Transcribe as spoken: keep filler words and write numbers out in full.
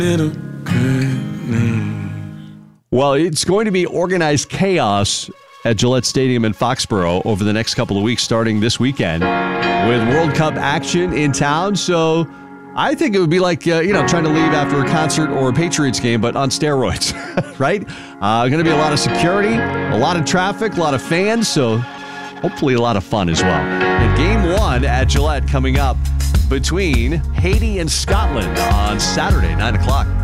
Well, it's going to be organized chaos at Gillette Stadium in Foxborough over the next couple of weeks, starting this weekend, with World Cup action in town. So I think it would be like, uh, you know, trying to leave after a concert or a Patriots game, but on steroids, right? Uh, going to be a lot of security, a lot of traffic, a lot of fans, so hopefully a lot of fun as well. And game one at Gillette coming up between Haiti and Scotland on Saturday, nine o'clock.